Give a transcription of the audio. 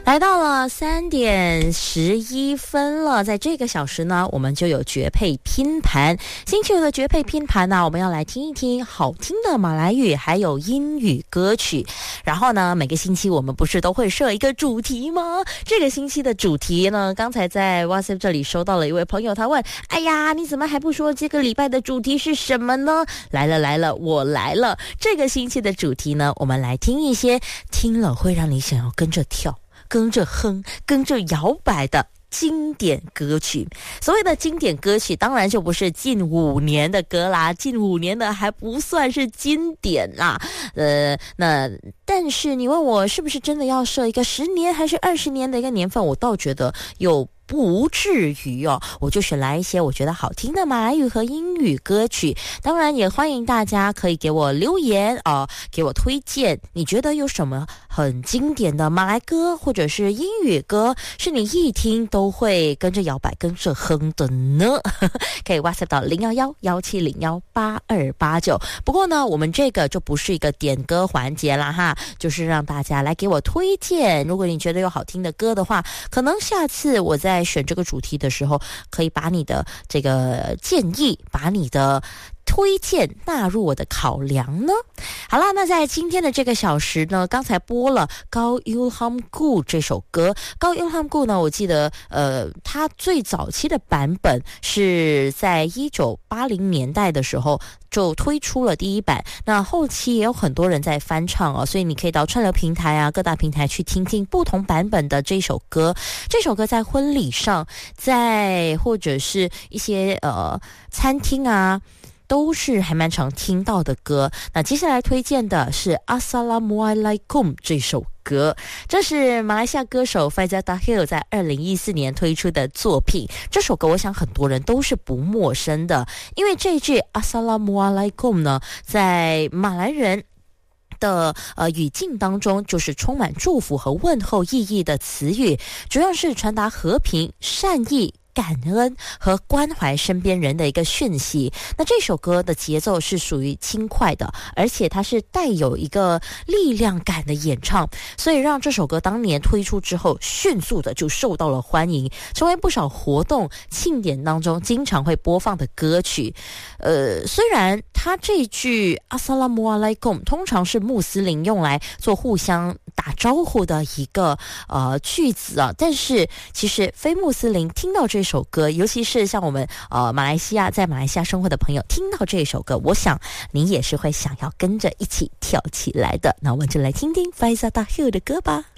来到了3:11了，在这个小时呢，我们就有绝配拼盘。星期五的绝配拼盘呢，我们要来听一听好听的马来语还有英语歌曲。然后呢，每个星期我们不是都会设一个主题吗？这个星期的主题呢，刚才在 WhatsApp 这里收到了一位朋友，他问：哎呀，你怎么还不说这个礼拜的主题是什么呢？来了，我来了。这个星期的主题呢，我们来听一些听了会让你想要跟着跳、跟着哼、跟着摇摆的经典歌曲。所谓的经典歌曲当然就不是近5年的歌啦，近5年的还不算是经典啦。但是你问我是不是真的要设一个10年还是20年的一个年份，我倒觉得不至于哦，我就选来一些我觉得好听的马来语和英语歌曲。当然也欢迎大家可以给我留言给我推荐你觉得有什么很经典的马来歌或者是英语歌是你一听都会跟着摇摆跟着哼的呢？可以 WhatsApp 到011-1701-8289。不过呢，我们这个就不是一个点歌环节啦哈，就是让大家来给我推荐。如果你觉得有好听的歌的话，可能下次我在选这个主题的时候，可以把你的这个建议，把你的推荐纳入我的考量呢。好啦，那在今天的这个小时呢，刚才播了高 Ilhamku 这首歌。高 Ilhamku 呢，我记得他最早期的版本是在1980年代的时候就推出了第一版，那后期也有很多人在翻唱所以你可以到串流平台各大平台去听听不同版本的这首歌。这首歌在婚礼上，在或者是一些餐厅都是还蛮常听到的歌。那接下来推荐的是 Assalamualaikum 这首歌，这是马来西亚歌手 Faizal Tahir 在2014年推出的作品。这首歌我想很多人都是不陌生的，因为这句 Assalamualaikum 呢，在马来人的语境当中就是充满祝福和问候意义的词语，主要是传达和平、善意、感恩和关怀身边人的一个讯息。那这首歌的节奏是属于轻快的，而且它是带有一个力量感的演唱，所以让这首歌当年推出之后迅速的就受到了欢迎，成为不少活动庆典当中经常会播放的歌曲。虽然它这句 Assalamualaikum 通常是穆斯林用来做互相打招呼的一个句子但是其实非穆斯林听到这首歌，尤其是像我们在马来西亚生活的朋友听到这首歌，我想你也是会想要跟着一起跳起来的。那我们就来听听 Faizal Tahir 的歌吧。